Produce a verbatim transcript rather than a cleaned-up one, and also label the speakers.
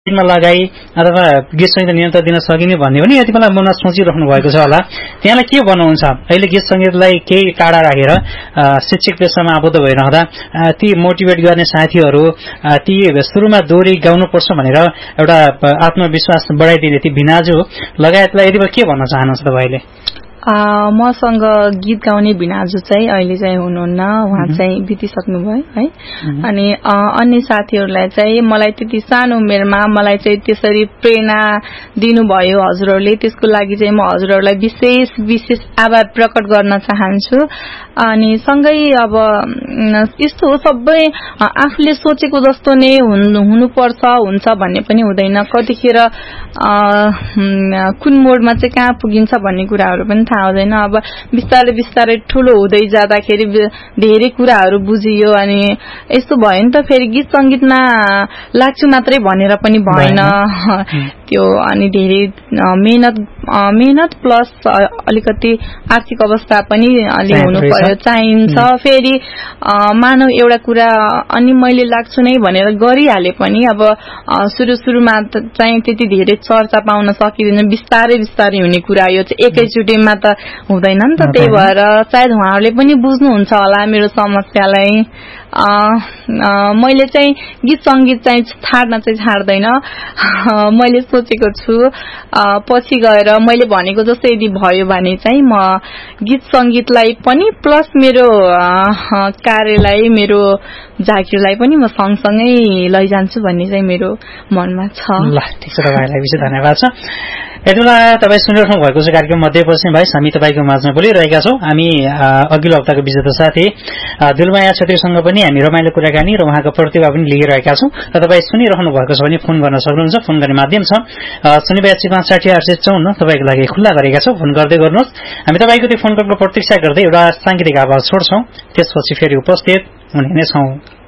Speaker 1: मा लगाई अथवा गीत सङ्गीत नियन्त्रण दिन सकिने भन्ने पनि यति बेला मनमा सोचिरहनु भएको छ होला। त्यहाँलाई के बनाउँछ अहिले गीत सङ्गीतलाई केही टाढा राखेर शिक्षक पेसामा आबद्ध भइरहँदा ती मोटिभेट गर्ने साथीहरू ती सुरुमा दोहोरी गाउनुपर्छ भनेर एउटा आत्मविश्वास बढाइदिने ती भिनाजु लगायतलाई यति बेला के भन्न चाहनुहुन्छ तपाईँले?
Speaker 2: मसँग गीत गाउने भिनाजु चाहिँ अहिले चाहिँ हुनुहुन्न, उहाँ चाहिँ बितिसक्नुभयो है। अनि अन्य साथीहरूलाई चाहिँ मलाई त्यति सानो उमेरमा मलाई चाहिँ त्यसरी प्रेरणा दिनुभयो हजुरहरूले, त्यसको लागि चाहिँ म हजुरहरूलाई विशेष विशेष आभार प्रकट गर्न चाहन्छु। अनि सँगै अब यस्तो हो सबै आफूले सोचेको जस्तो नै हुनुपर्छ हुन्छ भन्ने पनि हुँदैन, कतिखेर कुन मोडमा चाहिँ कहाँ पुगिन्छ भन्ने कुराहरू पनि थाहा हुँदैन। अब बिस्तारै बिस्तारै ठुलो हुँदै जाँदाखेरि धेरै कुराहरू बुझियो अनि यस्तो भयो नि त, फेरि गीत सङ्गीतमा लाग्छु मात्रै भनेर पनि भएन त्यो। अनि धेरै मेहनत मेहनत प्लस अलिकति आर्थिक अवस्था पनि अलि हुनु पर्यो चाहिन्छ। फेरि मानव एउटा कुरा अनि मैले लाग्छु नै भनेर गरिहाले पनि अब सुरु सुरुमा चाहिँ त्यति धेरै चर्चा पाउन सकिँदैन, बिस्तारै बिस्तारै हुने कुरा, यो चाहिँ एकैचोटिमा त हुँदैन नि त। त्यही भएर सायद उहाँहरूले पनि बुझ्नुहुन्छ होला मेरो समस्यालाई। मैले चाहिँ गीत सङ्गीत चाहिँ छाड्न चाहिँ छाड्दैन, मैले सोचेको छु पछि गएर मैले भनेको जस्तो यदि भयो भने चाहिँ म गीत सङ्गीतलाई पनि प्लस मेरो कार्यलाई मेरो जागिरलाई पनि म सँगसँगै लैजान्छु भन्ने चाहिँ मेरो मनमा छ।
Speaker 1: ल ठिक छ, तपाईँलाई विशेष धन्यवाद छ। यति बेला तपाईँ सुनिरहनु भएको छ कार्यक्रम मध्यपश्चिम भाइ, हामी तपाईँको माझमा बोलिरहेका छौँ। हामी अघिल्लो हप्ताको विजेता साथी दिलमाया छेत्रीसँग पनि हामी रमाइलो कुराकानी र उहाँको प्रतिभा पनि लिइरहेका छौँ र तपाईँ सुनिरहनु भएको छ भने फोन गर्न सक्नुहुन्छ। फोन गर्ने माध्यम छ शून्य बयासी पाँच साठी आठ सय चौन्न, तपाईँको लागि खुल्ला गरेका छौँ, फोन गर्दै गर्नुहोस्। हामी तपाईँको त्यो फोन कलको प्रतीक्षा गर्दै एउटा साङ्गीतिक आवाज छोड्छौँ, त्यसपछि फेरि उपस्थित हुने नै छौँ।